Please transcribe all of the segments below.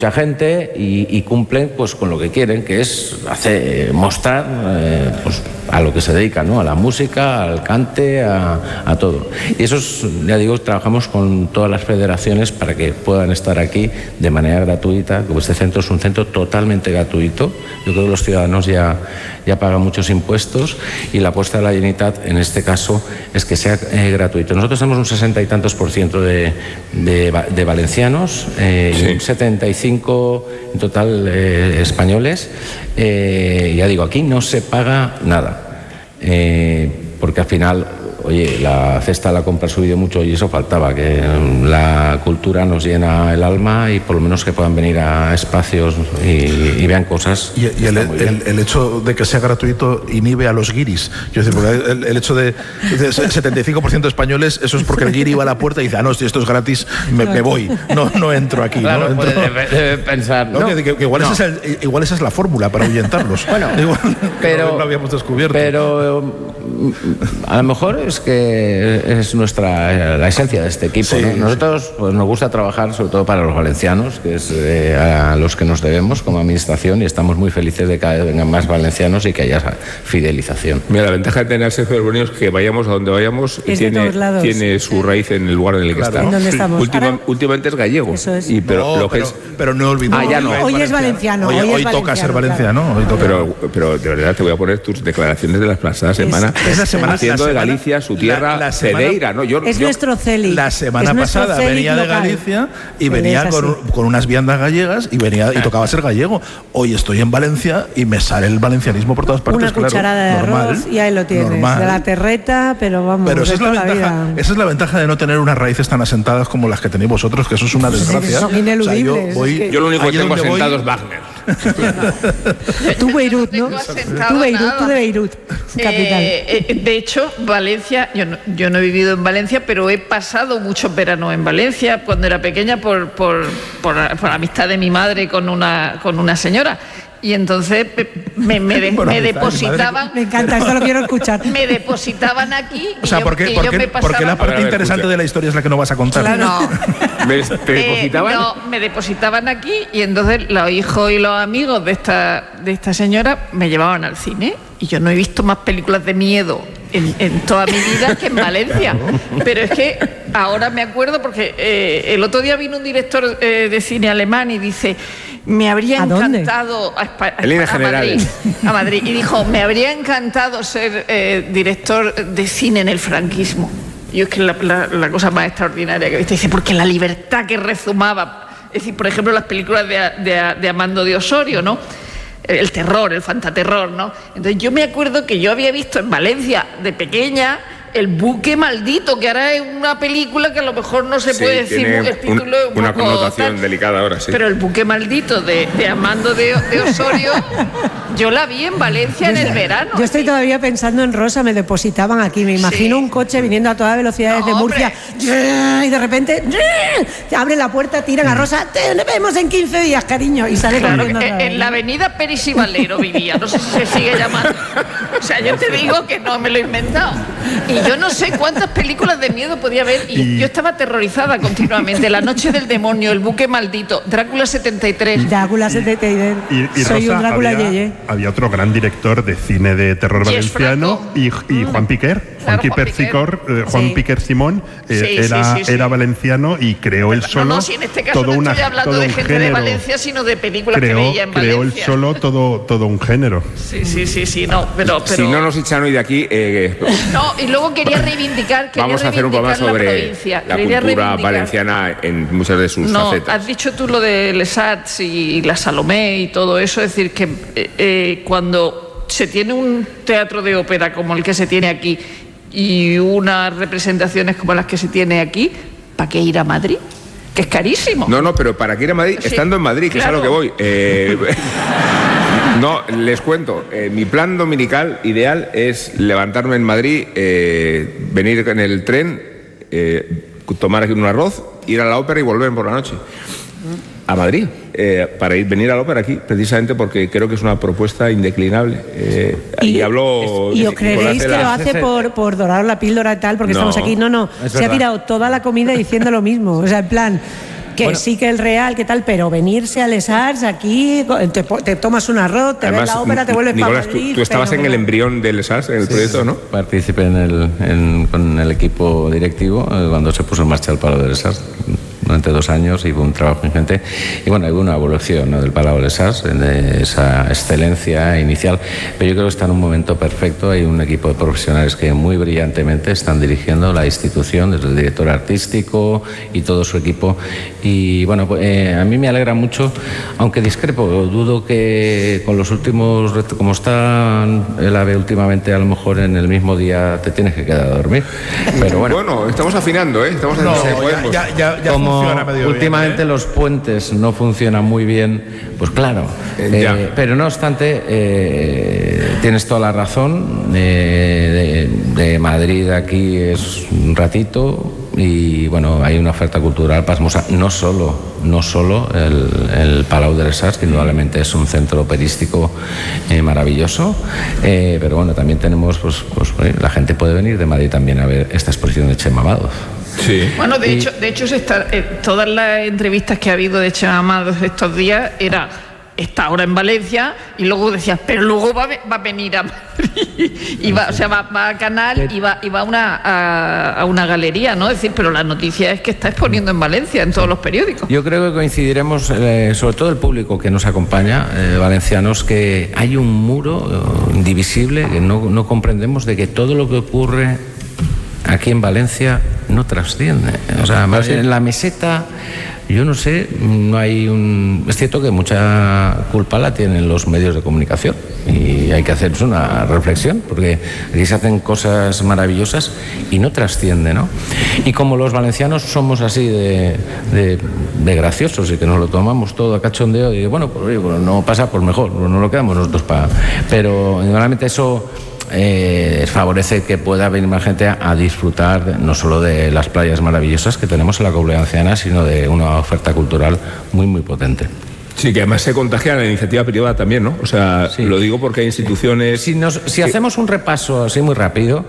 mucha gente y cumplen pues con lo que quieren, que es mostrar pues, a lo que se dedican, ¿no? A la música, al cante, a todo. Y eso es, ya digo, trabajamos con todas las federaciones para que puedan estar aquí de manera gratuita. Como este centro es un centro totalmente gratuito. Yo creo que los ciudadanos ya pagan muchos impuestos y la apuesta de la Generalitat en este caso es que sea gratuito. Nosotros tenemos un 60 y tantos % de valencianos, sí. Y un 75 en total españoles. Ya digo, aquí no se paga nada, porque al final, oye, la cesta la compra ha subido mucho y eso faltaba, que la cultura nos llena el alma y por lo menos que puedan venir a espacios y vean cosas. Y el hecho de que sea gratuito inhibe a los guiris. Quiero decir, porque el hecho de 75% de españoles, eso es porque el guiri va a la puerta y dice, no, si esto es gratis, me voy, no entro aquí. Claro, ¿no? debe pensar, ¿no? Que igual, no. Igual esa es la fórmula para ahuyentarlos. Bueno, pero no lo habíamos descubierto. Pero a lo mejor es que es la esencia de este equipo, sí, ¿no? Nosotros pues, nos gusta trabajar sobre todo para los valencianos, que es a los que nos debemos como administración, y estamos muy felices de que cada vez vengan más valencianos y que haya fidelización. Mira, la ventaja de tener a Sergio Del es que vayamos a donde vayamos tiene su raíz en el lugar en el que está. ¿En dónde estamos? Últimamente es gallego. Eso es. Pero no olvidemos. Ya no. Hoy es valenciano. Hoy toca ser valenciano. Claro. Hoy toca. Pero de verdad te voy a poner tus declaraciones de la pasada semana. Esa semana haciendo de Galicia su tierra Cedeira, ¿no? Es nuestro Celi. La semana pasada venía de Galicia y venía con unas viandas gallegas y tocaba ser gallego. Hoy estoy en Valencia y me sale el valencianismo por todas partes. Una cucharada de arroz y ahí lo tienes. Normal. De la terreta, pero vamos. Pero esa es la ventaja de no tener unas raíces tan asentadas como las que tenéis vosotros, que eso es una desgracia. Son ineludibles. Yo lo único que tengo asentado es Wagner. Tú Beirut, ¿no? Tú de Beirut, capital. De hecho, Valencia, yo no he vivido en Valencia, pero he pasado muchos veranos en Valencia cuando era pequeña por amistad de mi madre con una señora. Y entonces me depositaban. Me encanta, esto lo quiero escuchar. Me depositaban aquí. O sea, ¿por qué la parte interesante de la historia es la que no vas a contar? Claro. No. ¿Me depositaban? Me depositaban aquí y entonces los hijos y los amigos de esta señora me llevaban al cine. Y yo no he visto más películas de miedo en toda mi vida que en Valencia. Pero es que ahora me acuerdo porque el otro día vino un director de cine alemán y dice... Me habría encantado a Madrid y dijo, me habría encantado ser director de cine en el franquismo. Y es que la cosa más extraordinaria que he visto, dice, porque la libertad que rezumaba, es decir, por ejemplo, las películas de Amando de Osorio, ¿no? El terror, el fantaterror, ¿no? Entonces yo me acuerdo que yo había visto en Valencia de pequeña El buque maldito, que ahora es una película que a lo mejor no se puede decir, el título es una connotación delicada ahora, sí. Pero El buque maldito de Amando de Osorio, yo la vi en Valencia en el verano. Yo estoy todavía pensando en Rosa, me depositaban aquí, me imagino un coche viniendo a toda velocidad desde Murcia y de repente abren la puerta, tiran a Rosa, te vemos en 15 días, cariño, y sale corriendo. En la avenida Peris y Valero vivía, no sé si se sigue llamando. O sea, yo te digo que no me lo he inventado. Y yo no sé cuántas películas de miedo podía haber y yo estaba aterrorizada continuamente. La noche del demonio, El buque maldito, Drácula 73. Drácula 73. Y soy Rosa, un Drácula yeye. Había otro gran director de cine de terror valenciano y Juan Piquer. Juan Piquer Simón era valenciano y creó él solo. No, si en este caso no estoy hablando de gente de Valencia, sino de películas que veía en Valencia. Creó él solo todo un género. Sí, no, pero... Si no nos echan hoy de aquí... No, y luego quería reivindicar vamos a hacer un programa sobre la cultura valenciana en muchas de sus facetas. Has dicho tú lo de Les Arts y la Salomé y todo eso, es decir, que cuando se tiene un teatro de ópera como el que se tiene aquí y unas representaciones como las que se tiene aquí, ¿para qué ir a Madrid? Que es carísimo. No, pero ¿para qué ir a Madrid? Sí, estando en Madrid, que claro. Es a lo que voy. No, les cuento, mi plan dominical ideal es levantarme en Madrid, venir en el tren, tomar aquí un arroz, ir a la ópera y volver por la noche a Madrid, para venir a la ópera aquí, precisamente porque creo que es una propuesta indeclinable. ¿Y os creeréis que lo hace por dorar la píldora y tal, porque estamos aquí? No, se ha tirado toda la comida diciendo lo mismo, o sea, en plan... Que sí que el Real, ¿qué tal? Pero venirse a Les Arts aquí, te tomas un arroz, te ves la ópera, te vuelves para Madrid. Tú estabas en el embrión de Les Arts, en el proyecto, ¿no? Participé con el equipo directivo cuando se puso en marcha el Palau de Les Arts. Durante 2 años y hubo un trabajo ingente y bueno, hubo una evolución, ¿no?, del Palau de Les Arts, de esa excelencia inicial, pero yo creo que está en un momento perfecto. Hay un equipo de profesionales que muy brillantemente están dirigiendo la institución, desde el director artístico y todo su equipo, y bueno, a mí me alegra mucho, aunque discrepo, dudo que con los últimos, como está el AVE últimamente, a lo mejor en el mismo día te tienes que quedar a dormir, pero bueno, estamos afinando, estamos haciendo como últimamente los puentes no funcionan muy bien, pues claro, pero no obstante, tienes toda la razón, de Madrid aquí es un ratito y bueno, hay una oferta cultural pasmosa, no solo el Palau de Les Arts, que indudablemente es un centro operístico maravilloso, pero bueno, también tenemos, pues la gente puede venir de Madrid también a ver esta exposición de Chema Amados. Sí. Bueno, de hecho todas las entrevistas que ha habido de Chema Amados estos días está ahora en Valencia y luego decías, pero luego va a venir a Madrid y va a Canal y va a una galería, ¿no? Es decir, pero la noticia es que está exponiendo en Valencia, en todos los periódicos. Yo creo que coincidiremos, sobre todo el público que nos acompaña, valencianos, que hay un muro indivisible que no comprendemos, de que todo lo que ocurre aquí en Valencia no trasciende. O sea, en la meseta, yo no sé, no hay es cierto que mucha culpa la tienen los medios de comunicación y hay que hacer una reflexión, porque aquí se hacen cosas maravillosas y no trasciende, ¿no? Y como los valencianos somos así de graciosos y que nos lo tomamos todo a cachondeo y bueno, pues no pasa, pues mejor, no lo quedamos nosotros pero normalmente eso favorece que pueda venir más gente a disfrutar no solo de las playas maravillosas que tenemos en la Comunidad Valenciana, sino de una oferta cultural muy, muy potente. Sí, que además se contagia la iniciativa privada también, ¿no? O sea, sí. Lo digo porque hay instituciones... Si hacemos un repaso así muy rápido,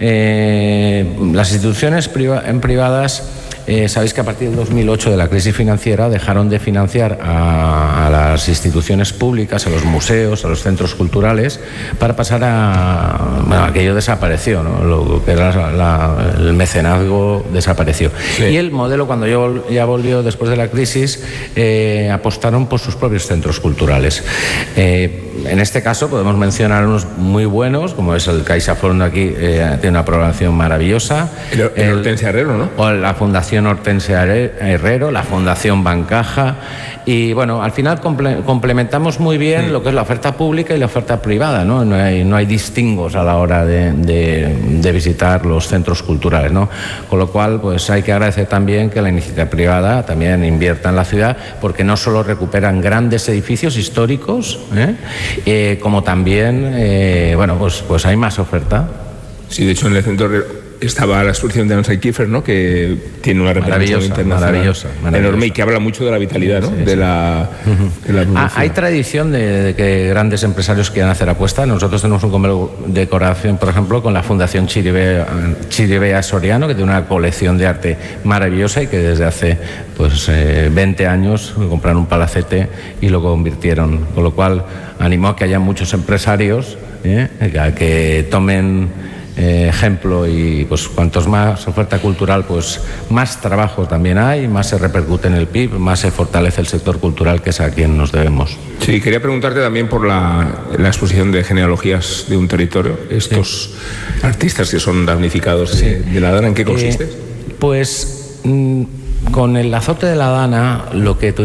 las instituciones privadas... sabéis que a partir del 2008, de la crisis financiera, dejaron de financiar a las instituciones públicas, a los museos, a los centros culturales, para pasar aquello desapareció, ¿no? Lo que era el mecenazgo desapareció. Sí. Y el modelo, cuando ya volvió después de la crisis, apostaron por sus propios centros culturales. En este caso podemos mencionar unos muy buenos, como es el CaixaForum de aquí, tiene una programación maravillosa. El Hortensia Herrero, ¿no? O la Fundación Hortensia Herrero, la Fundación Bancaja, y bueno, al final complementamos muy bien lo que es la oferta pública y la oferta privada, ¿no? No hay distingos a la hora de visitar los centros culturales, ¿no? Con lo cual, pues hay que agradecer también que la iniciativa privada también invierta en la ciudad, porque no solo recuperan grandes edificios históricos, como también, pues hay más oferta. Sí, de hecho en el centro estaba la exposición de Ansel Kiefer, ¿no? Que tiene una repercusión internacional maravillosa. Enorme, y que habla mucho de la vitalidad, ¿no? Sí. Hay tradición de que grandes empresarios quieran hacer apuestas. Nosotros tenemos un convenio de colaboración, por ejemplo, con la Fundación Chiribea Soriano, que tiene una colección de arte maravillosa y que desde hace 20 años compraron un palacete y lo convirtieron. Con lo cual, animo a que haya muchos empresarios a que tomen ejemplo, y pues cuantos más oferta cultural, pues más trabajo también hay, más se repercute en el PIB, más se fortalece el sector cultural, que es a quien nos debemos. Sí, quería preguntarte también por la exposición de genealogías de un territorio, estos artistas que son damnificados de la Dana, ¿en qué consiste? Con el azote de la Dana, lo que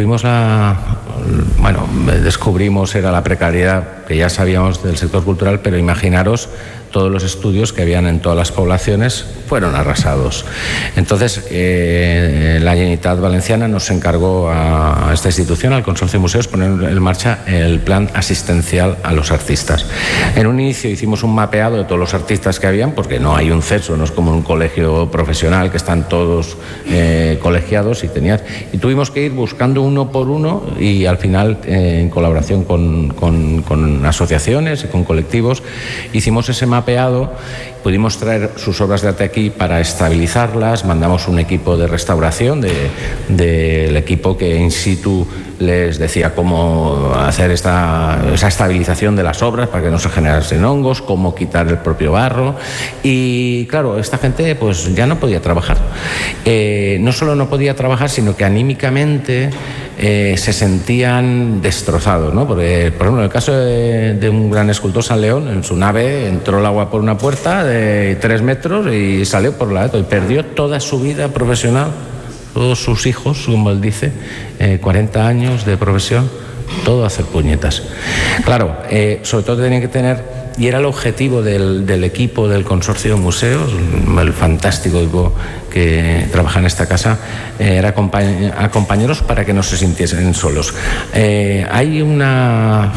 descubrimos era la precariedad, que ya sabíamos del sector cultural, pero imaginaros todos los estudios que habían en todas las poblaciones fueron arrasados. Entonces, la Generalitat Valenciana nos encargó a esta institución, al Consorcio de Museos, poner en marcha el plan asistencial a los artistas. En un inicio hicimos un mapeado de todos los artistas que habían, porque no hay un censo, no es como un colegio profesional que están todos colegiados, y tuvimos que ir buscando uno por uno, y al final, en colaboración con asociaciones y con colectivos, hicimos ese mapa mapeado, pudimos traer sus obras de arte aquí para estabilizarlas, mandamos un equipo de restauración del equipo que in situ les decía cómo hacer esa estabilización de las obras para que no se generasen hongos, cómo quitar el propio barro. Y claro, esta gente pues ya no podía trabajar. No solo no podía trabajar, sino que anímicamente se sentían destrozados, ¿no? Porque, por ejemplo, en el caso de un gran escultor, San León, en su nave entró el agua por una puerta de 3 metros y salió por la otra y perdió toda su vida profesional, todos sus hijos, como él dice, 40 años de profesión, todo a hacer puñetas. Claro, sobre todo tenían que tener, y era el objetivo del equipo del consorcio de museos, el fantástico equipo que trabaja en esta casa, era acompañarlos para que no se sintiesen solos. Hay una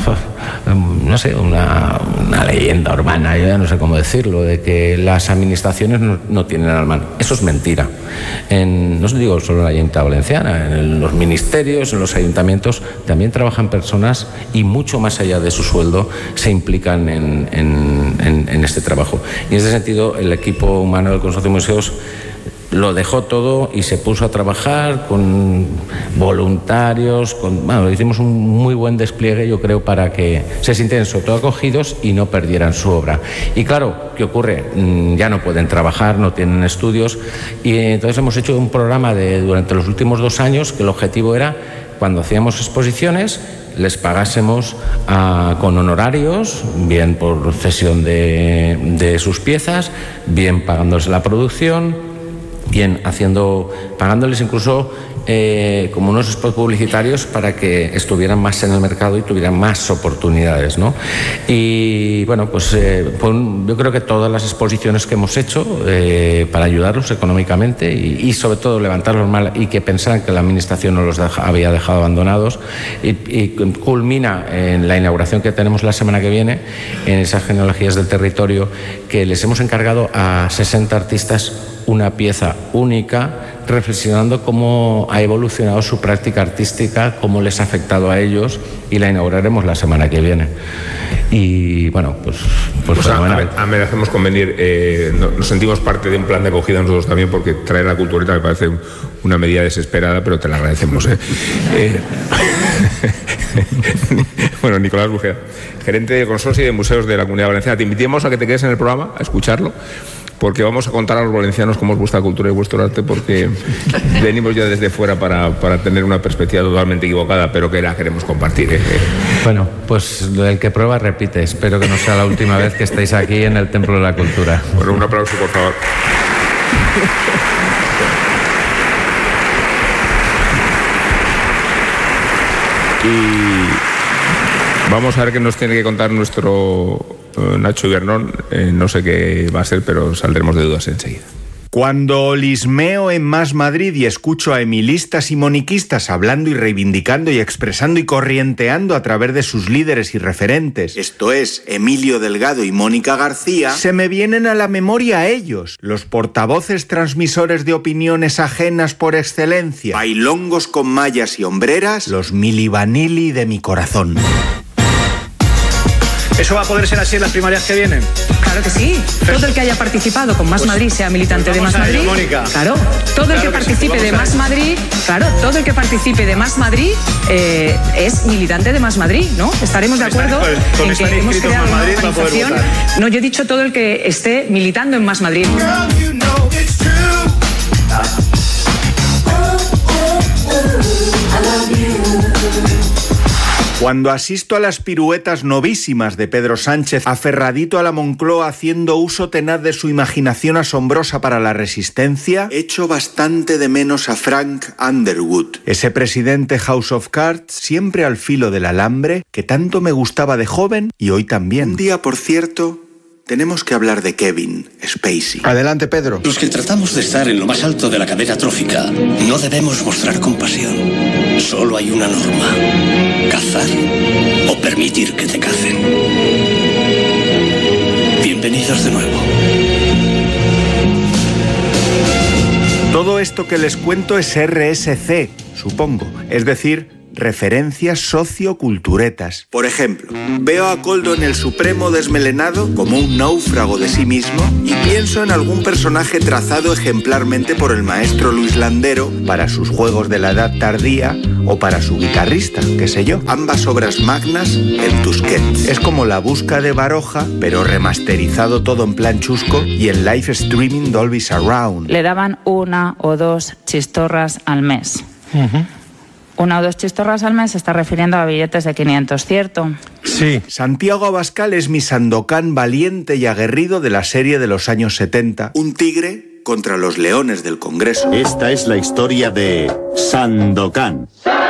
leyenda urbana, yo ya no sé cómo decirlo, de que las administraciones no tienen alma. Eso es mentira. No os digo solo en la Generalitat Valenciana, en los ministerios, en los ayuntamientos, también trabajan personas y mucho más allá de su sueldo se implican en este trabajo. Y en ese sentido, el equipo humano del Consorcio de Museos lo dejó todo y se puso a trabajar con voluntarios, hicimos un muy buen despliegue, yo creo, para que se sintieran sobre todo acogidos y no perdieran su obra. Y claro, ¿qué ocurre? Ya no pueden trabajar, no tienen estudios, y entonces hemos hecho un programa durante los últimos 2 años que el objetivo era, cuando hacíamos exposiciones, les pagásemos con honorarios, bien por cesión de sus piezas, bien pagándoles la producción, bien pagándoles incluso como unos spots publicitarios para que estuvieran más en el mercado y tuvieran más oportunidades, ¿no? Y bueno, pues yo creo que todas las exposiciones que hemos hecho para ayudarlos económicamente y sobre todo levantarlos mal y que pensaran que la administración no los había dejado abandonados, y culmina en la inauguración que tenemos la semana que viene, en esas genealogías del territorio, que les hemos encargado a 60 artistas una pieza única, reflexionando cómo ha evolucionado su práctica artística, cómo les ha afectado a ellos, y la inauguraremos la semana que viene. Y bueno, pues amenazamos con venir, nos sentimos parte de un plan de acogida nosotros también, porque traer la cultureta me parece una medida desesperada, pero te la agradecemos. Bueno, Nicolás Bujeda, gerente del Consorcio de Museos de la Comunidad Valenciana, te invitamos a que te quedes en el programa, a escucharlo, porque vamos a contar a los valencianos cómo es vuestra cultura y vuestro arte, porque venimos ya desde fuera para tener una perspectiva totalmente equivocada, pero que la queremos compartir. Bueno, pues el que prueba repite. Espero que no sea la última vez que estéis aquí en el Templo de la Cultura. Bueno, un aplauso, por favor. Y vamos a ver qué nos tiene que contar nuestro Nacho Ibernón. No sé qué va a ser, pero saldremos de dudas enseguida. Cuando lismeo en Más Madrid y escucho a emilistas y moniquistas hablando y reivindicando y expresando y corrienteando a través de sus líderes y referentes, esto es, Emilio Delgado y Mónica García, se me vienen a la memoria ellos, los portavoces transmisores de opiniones ajenas por excelencia, bailongos con mallas y hombreras, los Mili Vanilli de mi corazón. ¿Eso va a poder ser así en las primarias que vienen? Claro que sí. Todo el que haya participado con Más Madrid, sea militante de Más Madrid. Mónica. Claro. Todo el que participe de Más Madrid, claro, todo el que participe de Más Madrid es militante de Más Madrid, ¿no? Estaremos de acuerdo en que hemos creado una organización. No, yo he dicho todo el que esté militando en Más Madrid. Cuando asisto a las piruetas novísimas de Pedro Sánchez, aferradito a la Moncloa haciendo uso tenaz de su imaginación asombrosa para la resistencia, echo bastante de menos a Frank Underwood, ese presidente House of Cards, siempre al filo del alambre, que tanto me gustaba de joven y hoy también. Un día, por cierto, tenemos que hablar de Kevin Spacey. Adelante, Pedro. Los que tratamos de estar en lo más alto de la cadena trófica no debemos mostrar compasión. Solo hay una norma: cazar o permitir que te cacen. Bienvenidos de nuevo. Todo esto que les cuento es RSC, supongo, es decir, referencias socioculturetas. Por ejemplo, veo a Koldo en El Supremo desmelenado como un náufrago de sí mismo y pienso en algún personaje trazado ejemplarmente por el maestro Luis Landero para sus juegos de la edad tardía o para su guitarrista, qué sé yo. Ambas obras magnas en Tusquets. Es como La Busca de Baroja, pero remasterizado todo en plan chusco y en live streaming Dolby Surround. Le daban 1 o 2 chistorras al mes. 1 o 2 chistorras al mes se está refiriendo a billetes de 500, ¿cierto? Sí. Santiago Abascal es mi Sandokan valiente y aguerrido de la serie de los años 70. Un tigre contra los leones del Congreso. Esta es la historia de Sandokan.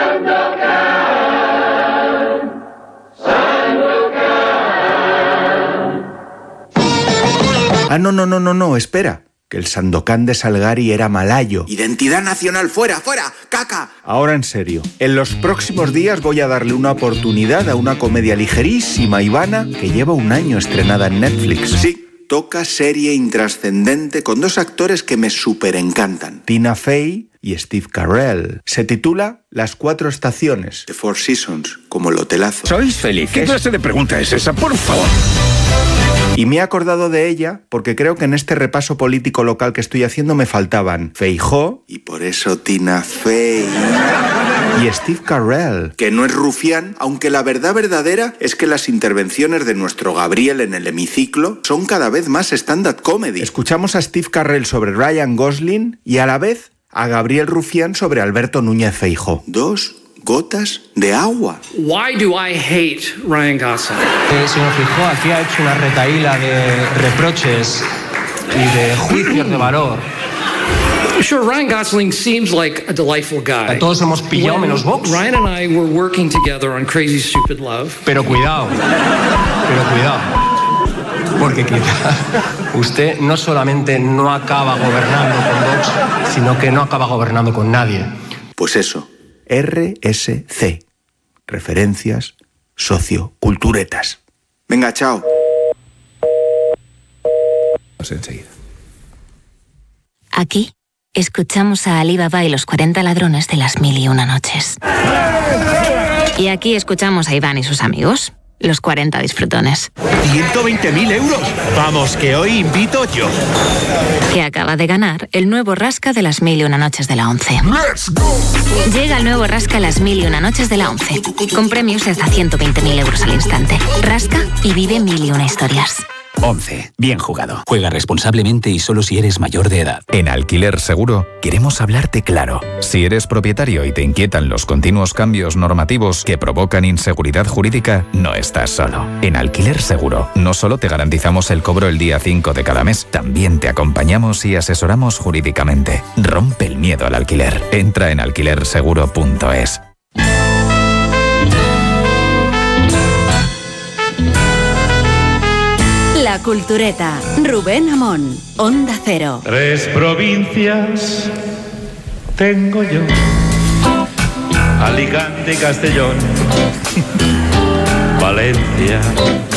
Ah, no, espera. Que el Sandokan de Salgari era malayo. Identidad nacional, fuera, caca. Ahora en serio, en los próximos días voy a darle una oportunidad a una comedia ligerísima y vana que lleva 1 año estrenada en Netflix. Sí, toca serie intrascendente con 2 actores que me súper encantan. Tina Fey y Steve Carell. Se titula Las 4 estaciones, The Four Seasons, como el hotelazo. ¿Sois felices? ¿Qué clase de pregunta es esa, por favor? Y me he acordado de ella porque creo que en este repaso político local que estoy haciendo me faltaban Feijóo, y por eso Tina Fey, y Steve Carell, que no es rufián, aunque la verdad verdadera es que las intervenciones de nuestro Gabriel en el hemiciclo son cada vez más stand-up comedy. Escuchamos a Steve Carell sobre Ryan Gosling y a la vez a Gabriel Rufián sobre Alberto Núñez Feijóo. 2 gotas de agua. Why do I hate Ryan Gosling? Señor Feijóo, aquí ha hecho una retahíla de reproches y de juicios de valor. Sure, Ryan Gosling seems like a delightful guy. A todos hemos pillado menos Vox. Ryan and I were working together on Crazy Stupid Love. Pero cuidado. Porque quizá usted no solamente no acaba gobernando con Vox, sino que no acaba gobernando con nadie. Pues eso. RSC. Referencias socioculturetas. Venga, chao. Enseguida. Aquí escuchamos a Ali Baba y los 40 ladrones de las 1001 noches. Y aquí escuchamos a Iván y sus amigos, los 40 disfrutones. 120.000 euros. Vamos, que hoy invito yo. Que acaba de ganar el nuevo Rasca de las 1001 noches de la 11. Llega el nuevo Rasca las 1001 noches de la 11. Con premios de hasta 120.000 euros al instante. Rasca y vive 1001 historias. 11. Bien jugado. Juega responsablemente y solo si eres mayor de edad. En Alquiler Seguro queremos hablarte claro. Si eres propietario y te inquietan los continuos cambios normativos que provocan inseguridad jurídica, no estás solo. En Alquiler Seguro no solo te garantizamos el cobro el día 5 de cada mes, también te acompañamos y asesoramos jurídicamente. Rompe el miedo al alquiler. Entra en alquilerseguro.es. La Cultureta, Rubén Amón, Onda Cero. 3 provincias tengo yo: Alicante y Castellón, Valencia,